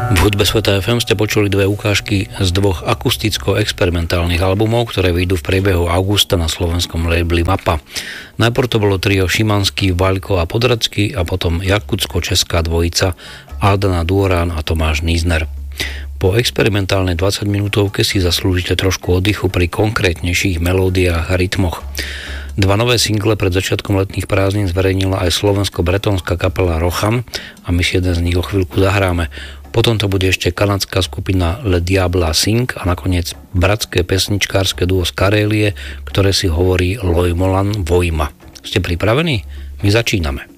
V hudbe Sveta FM ste počuli dve ukážky z dvoch akusticko-experimentálnych albumov, ktoré vyjdú v priebehu augusta na slovenskom labeli Mapa. Najprv to bolo trio Šimanský, Vaľko a Podracký a potom jakutsko-česká dvojica Aldana Duran a Tomáš Nízner. Po experimentálnej 20-minútovke si zaslúžite trošku oddychu pri konkrétnejších melódiách a rytmoch. Dva nové single pred začiatkom letných prázdnin zverejnila aj slovensko-bretonská kapela Rocham a my si jeden z nich o chvíľku zahráme. Potom to bude ešte kanadská skupina Le Diabla Sing a nakoniec bratské pesničkárske duo z Karélie, ktoré si hovorí Loj Molan Vojma. Ste pripravení? My začíname.